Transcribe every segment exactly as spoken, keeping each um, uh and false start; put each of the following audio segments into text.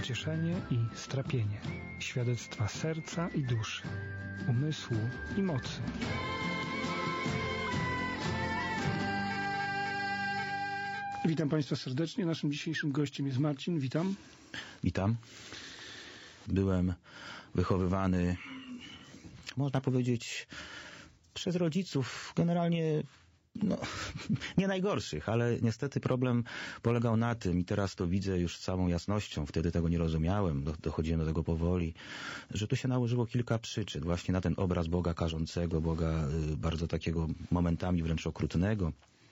pocieszenie i strapienie, świadectwa serca i duszy, umysłu i mocy. Witam Państwa serdecznie. Naszym dzisiejszym gościem jest Marcin. Witam. Witam. Byłem wychowywany, można powiedzieć, przez rodziców generalnie no, nie najgorszych, ale niestety problem polegał na tym, i teraz to widzę już z całą jasnością, wtedy tego nie rozumiałem, do, dochodziłem do tego powoli, że tu się nałożyło kilka przyczyn właśnie na ten obraz Boga karzącego, Boga y, bardzo takiego momentami wręcz okrutnego.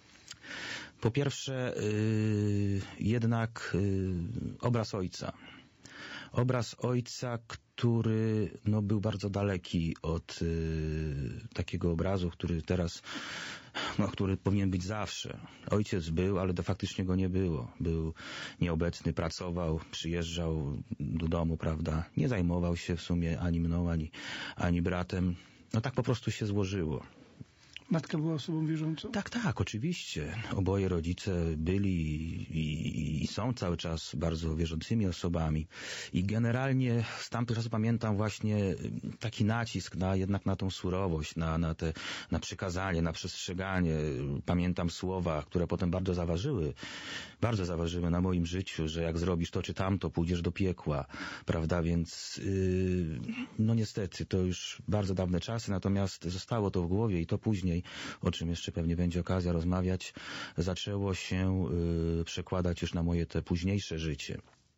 Po pierwsze, yy, jednak yy, obraz Ojca. Obraz Ojca, który no, był bardzo daleki od yy, takiego obrazu, który teraz, no, który powinien być zawsze. Ojciec był, ale de faktycznie go nie było. Był nieobecny, pracował, przyjeżdżał do domu, prawda? Nie zajmował się w sumie ani mną, ani, ani bratem. No tak po prostu się złożyło. Matka była osobą wierzącą? Tak, tak, oczywiście. Oboje rodzice byli i, i są cały czas bardzo wierzącymi osobami. I generalnie z tamtych czasów pamiętam właśnie taki nacisk na jednak na tą surowość, na, na te, na przykazanie, na przestrzeganie. Pamiętam słowa, które potem bardzo zaważyły, bardzo zaważyły na moim życiu, że jak zrobisz to czy tamto, pójdziesz do piekła, prawda? Więc yy, no niestety, to już bardzo dawne czasy, natomiast zostało to w głowie i to później, o czym jeszcze pewnie będzie okazja rozmawiać, zaczęło się y, przekładać już na moje te późniejsze życie.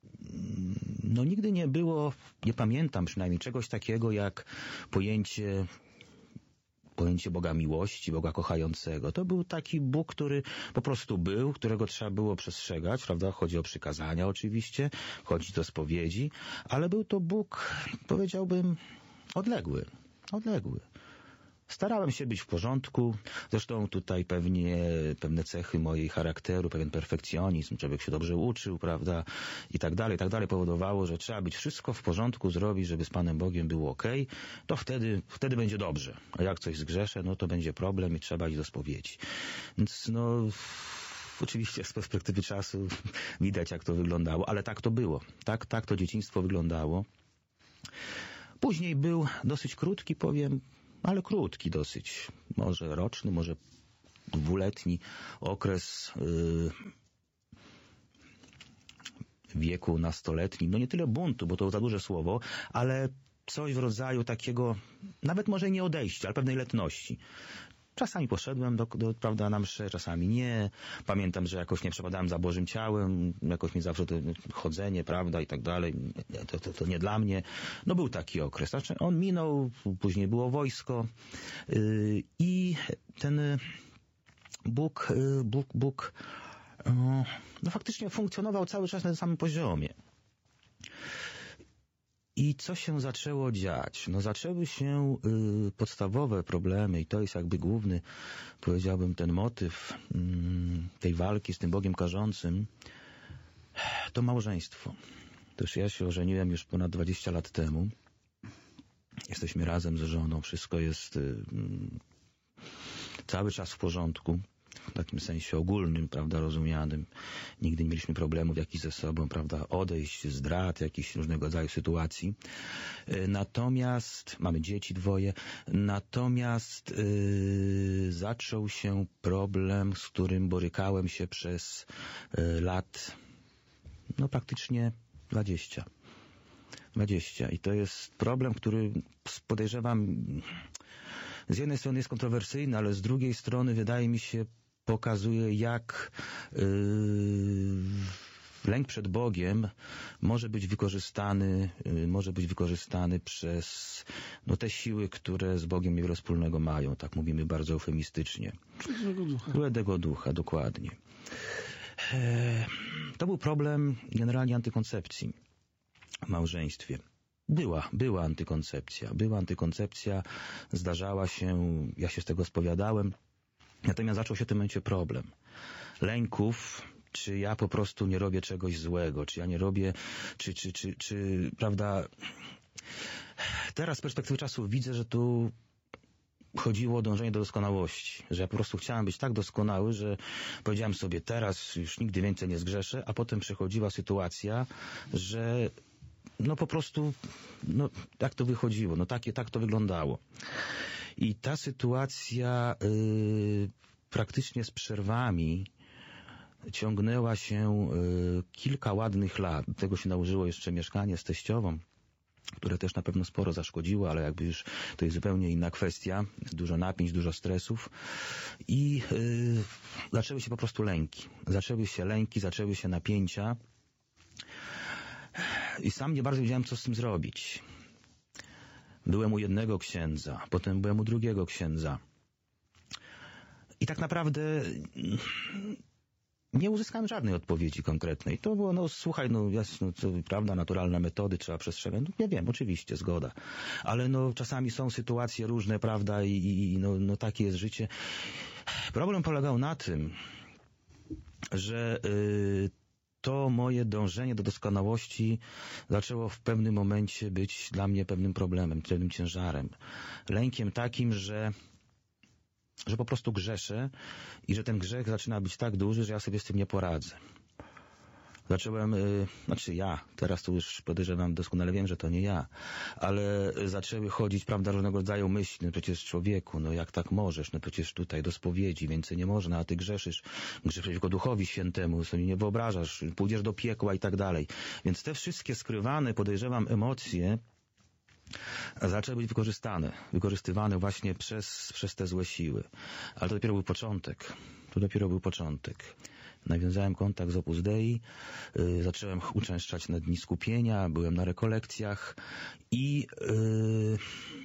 No nigdy nie było, nie pamiętam przynajmniej czegoś takiego jak pojęcie pojęcie Boga miłości, Boga kochającego. To był taki Bóg, który po prostu był, którego trzeba było przestrzegać, prawda? Chodzi o przykazania oczywiście, chodzi o spowiedzi, ale był to Bóg, powiedziałbym, odległy, odległy. Starałem się być w porządku, zresztą tutaj pewnie pewne cechy mojej charakteru, pewien perfekcjonizm, człowiek się dobrze uczył, prawda, i tak dalej, i tak dalej, powodowało, że trzeba być wszystko w porządku zrobić, żeby z Panem Bogiem było okej, to wtedy, wtedy będzie dobrze. A jak coś zgrzeszę, no to będzie problem i trzeba iść do spowiedzi. Więc no, oczywiście z perspektywy czasu widać, jak to wyglądało, ale tak to było. Tak, tak to dzieciństwo wyglądało. Później był dosyć krótki, powiem, ale krótki dosyć, może roczny, może dwuletni okres yy, wieku nastoletnim. No nie tyle buntu, bo to za duże słowo, ale coś w rodzaju takiego, nawet może nie odejścia, ale pewnej letności. Czasami poszedłem do, do, prawda, na mszę, czasami nie. Pamiętam, że jakoś nie przepadałem za Bożym Ciałem, jakoś mi zawsze to chodzenie, prawda, i tak dalej, to, to, to nie dla mnie. No był taki okres. Znaczy on minął, później było wojsko yy, i ten Bóg, yy, Bóg, Bóg, yy, no faktycznie funkcjonował cały czas na tym samym poziomie. I co się zaczęło dziać? No zaczęły się y, podstawowe problemy i to jest jakby główny, powiedziałbym, ten motyw y, tej walki z tym Bogiem karzącym. To małżeństwo. Toż ja się ożeniłem już ponad dwadzieścia lat temu. Jesteśmy razem z żoną. Wszystko jest y, y, cały czas w porządku. W takim sensie ogólnym, prawda, rozumianym. Nigdy nie mieliśmy problemów jakichś ze sobą, prawda, odejść, zdrad, jakichś różnego rodzaju sytuacji. Natomiast, mamy dzieci dwoje, natomiast yy, zaczął się problem, z którym borykałem się przez yy, lat, no praktycznie dwadzieścia. dwadzieścia. I to jest problem, który podejrzewam, z jednej strony jest kontrowersyjny, ale z drugiej strony wydaje mi się, pokazuje, jak yy, lęk przed Bogiem może być wykorzystany, yy, może być wykorzystany przez no, te siły, które z Bogiem niewiele wspólnego mają. Tak mówimy bardzo eufemistycznie. Złego ducha. Złego ducha, dokładnie. E, to był problem generalnie antykoncepcji w małżeństwie. Była, była antykoncepcja. Była antykoncepcja, zdarzała się, ja się z tego spowiadałem. Natomiast zaczął się w tym momencie problem lęków, czy ja po prostu nie robię czegoś złego, czy ja nie robię, czy, czy, czy, czy, prawda, teraz z perspektywy czasu widzę, że tu chodziło o dążenie do doskonałości, że ja po prostu chciałem być tak doskonały, że powiedziałem sobie, teraz już nigdy więcej nie zgrzeszę, a potem przychodziła sytuacja, że no po prostu, no tak to wychodziło, no takie, tak to wyglądało. I ta sytuacja yy, praktycznie z przerwami ciągnęła się yy, kilka ładnych lat. Do tego się nałożyło jeszcze mieszkanie z teściową, które też na pewno sporo zaszkodziło, ale jakby już to jest zupełnie inna kwestia. Dużo napięć, dużo stresów. I yy, zaczęły się po prostu lęki. Zaczęły się lęki, zaczęły się napięcia. I sam nie bardzo wiedziałem, co z tym zrobić. Byłem u jednego księdza, potem byłem u drugiego księdza. I tak naprawdę nie uzyskałem żadnej odpowiedzi konkretnej. To było, no słuchaj, no jasno, co, prawda, naturalne metody trzeba przestrzegać. No, ja wiem, oczywiście, zgoda. Ale no czasami są sytuacje różne, prawda, i, i no, no takie jest życie. Problem polegał na tym, że yy, to moje dążenie do doskonałości zaczęło w pewnym momencie być dla mnie pewnym problemem, pewnym ciężarem. Lękiem takim, że że po prostu grzeszę i że ten grzech zaczyna być tak duży, że ja sobie z tym nie poradzę. Zacząłem, yy, znaczy ja, teraz tu już podejrzewam, doskonale wiem, że to nie ja, ale zaczęły chodzić, prawda, różnego rodzaju myśli, no przecież człowieku, no jak tak możesz, no przecież tutaj do spowiedzi więcej nie można, a ty grzeszysz, grzeszysz przeciwko Duchowi Świętemu, sobie nie wyobrażasz, pójdziesz do piekła i tak dalej. Więc te wszystkie skrywane, podejrzewam, emocje zaczęły być wykorzystane, wykorzystywane właśnie przez, przez te złe siły. Ale to dopiero był początek. To dopiero był początek. Nawiązałem kontakt z Opus Dei, yy, zacząłem uczęszczać na dni skupienia, byłem na rekolekcjach i yy,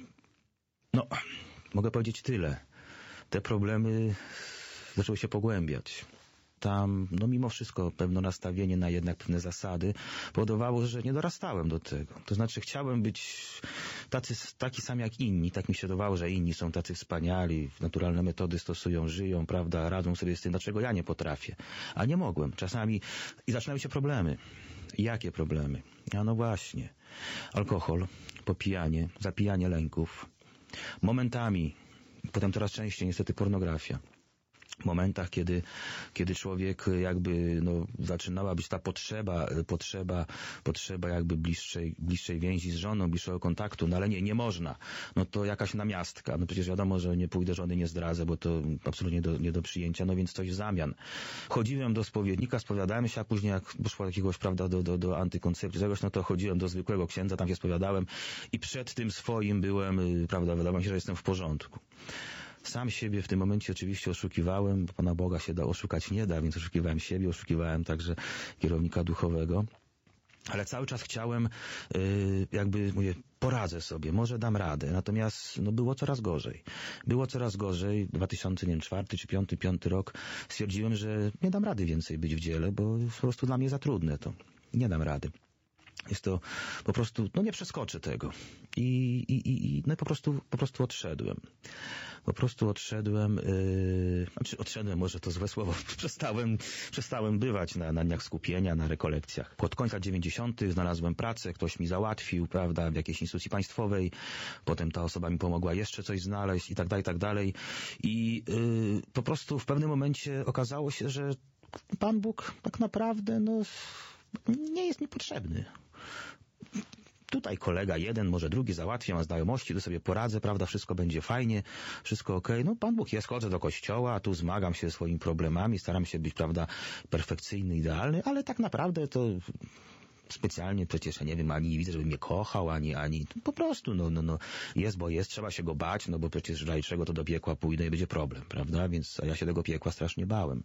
no, mogę powiedzieć tyle. Te problemy zaczęły się pogłębiać. Tam, no mimo wszystko, pewne nastawienie na jednak pewne zasady powodowało, że nie dorastałem do tego. To znaczy chciałem być tacy, taki sam jak inni. Tak mi się wydawało, że inni są tacy wspaniali, naturalne metody stosują, żyją, prawda, radzą sobie z tym, dlaczego ja nie potrafię. A nie mogłem. Czasami i zaczynały się problemy. Jakie problemy? A no właśnie. Alkohol, popijanie, zapijanie lęków. Momentami, potem coraz częściej niestety pornografia. Momentach, kiedy, kiedy człowiek jakby, no, zaczynała być ta potrzeba, potrzeba, potrzeba jakby bliższej, bliższej więzi z żoną, bliższego kontaktu, no ale nie, nie można. No to jakaś namiastka. No przecież wiadomo, że nie pójdę, żony nie zdradzę, bo to absolutnie do, nie do przyjęcia, no więc coś w zamian. Chodziłem do spowiednika, spowiadałem się, a później jak poszło jakiegoś, prawda, do, do, do antykoncepcji, czegoś, no to chodziłem do zwykłego księdza, tam się spowiadałem i przed tym swoim byłem, prawda, wydawało mi się, że jestem w porządku. Sam siebie w tym momencie oczywiście oszukiwałem, bo Pana Boga się da oszukać nie da, więc oszukiwałem siebie, oszukiwałem także kierownika duchowego. Ale cały czas chciałem, yy, jakby mówię, poradzę sobie, może dam radę. Natomiast no, było coraz gorzej. Było coraz gorzej. dwa tysiące czwarty czy piąty, piąty rok stwierdziłem, że nie dam rady więcej być w dziele, bo po prostu dla mnie za trudne to. Nie dam rady. Jest to po prostu, no nie przeskoczę tego. I, i, i no i po prostu, po prostu odszedłem. Po prostu odszedłem, yy, znaczy odszedłem, może to złe słowo, przestałem, przestałem bywać na, na dniach skupienia, na rekolekcjach. Od końca dziewięćdziesiątych znalazłem pracę, ktoś mi załatwił, prawda, w jakiejś instytucji państwowej, potem ta osoba mi pomogła jeszcze coś znaleźć i tak dalej, i tak dalej. I yy, po prostu w pewnym momencie okazało się, że Pan Bóg tak naprawdę, no, nie jest mi potrzebny. Tutaj kolega jeden, może drugi załatwię, ma znajomości, tu sobie poradzę, prawda, wszystko będzie fajnie, wszystko okej. Okay. No Pan Bóg jest, chodzę do kościoła, tu zmagam się ze swoimi problemami, staram się być, prawda, perfekcyjny, idealny, ale tak naprawdę to specjalnie przecież, ja nie wiem, ani nie widzę, żeby mnie kochał, ani, ani po prostu, no, no, no, jest, bo jest, trzeba się go bać, no bo przecież raczej czego to do piekła pójdę i będzie problem, prawda, więc ja się tego piekła strasznie bałem.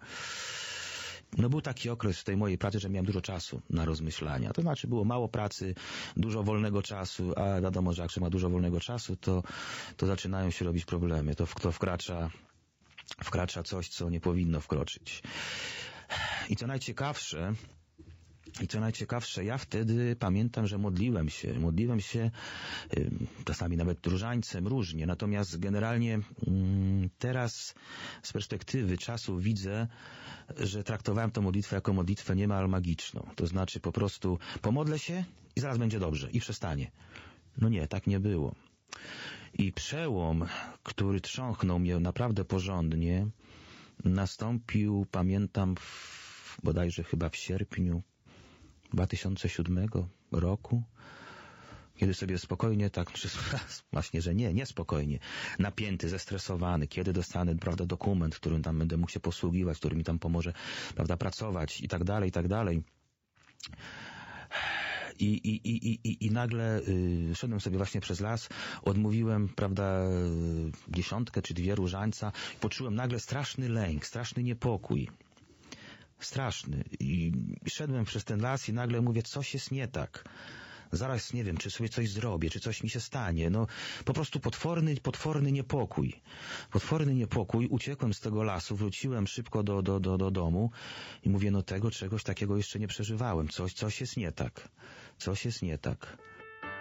No był taki okres w tej mojej pracy, że miałem dużo czasu na rozmyślania. To znaczy było mało pracy, dużo wolnego czasu, a wiadomo, że jak się ma dużo wolnego czasu, to, to zaczynają się robić problemy. To, to wkracza, wkracza coś, co nie powinno wkroczyć. I co najciekawsze, I co najciekawsze, ja wtedy pamiętam, że modliłem się. Modliłem się y, czasami nawet różańcem, różnie. Natomiast generalnie y, teraz z perspektywy czasu widzę, że traktowałem tę modlitwę jako modlitwę niemal magiczną. To znaczy po prostu pomodlę się i zaraz będzie dobrze i przestanie. No nie, tak nie było. I przełom, który trząchnął mnie naprawdę porządnie, nastąpił, pamiętam, w, bodajże chyba w sierpniu dwa tysiące siódmego roku, kiedy sobie spokojnie, tak, właśnie, że nie, niespokojnie, napięty, zestresowany, kiedy dostanę, prawda, dokument, którym tam będę mógł się posługiwać, który mi tam pomoże, prawda, pracować i tak dalej, i tak dalej. I, i, i, i, i nagle y, szedłem sobie właśnie przez las, odmówiłem, prawda, dziesiątkę czy dwie różańca, poczułem nagle straszny lęk, straszny niepokój. Straszny. I szedłem przez ten las i nagle mówię, coś jest nie tak. Zaraz nie wiem, czy sobie coś zrobię, czy coś mi się stanie. No, po prostu potworny, potworny niepokój. Potworny niepokój. Uciekłem z tego lasu, wróciłem szybko do, do, do, do domu i mówię, no tego czegoś takiego jeszcze nie przeżywałem. Coś, coś jest nie tak. Coś jest nie tak.